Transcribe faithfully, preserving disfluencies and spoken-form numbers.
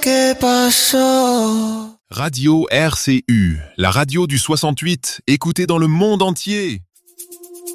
¿Qué pasó? Radio R C U, la radio du soixante-huit, écoutée dans le monde entier.